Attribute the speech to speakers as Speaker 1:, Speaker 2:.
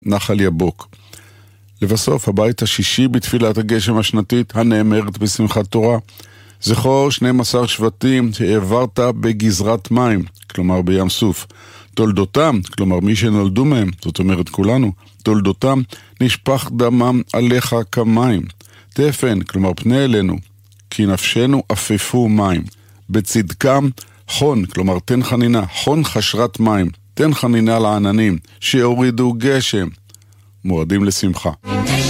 Speaker 1: נחל יבוק. לבסוף, הבית השישי בתפילת הגשם השנתית הנאמרת בשמחת תורה. זכור 12 שבטים שהעברת בגזרת מים, כלומר בים סוף. תולדותם, כלומר מי שנולדו מהם, זאת אומרת כולנו, תולדותם נשפך דמם עליך כמים. תפן, כלומר פנה אלינו, כי נפשנו אפפו מים. בצדקם חון, כלומר תן חנינה, חון חשרת מים, תן חנינה לעננים, שיורידו גשם. מועדים לשמחה.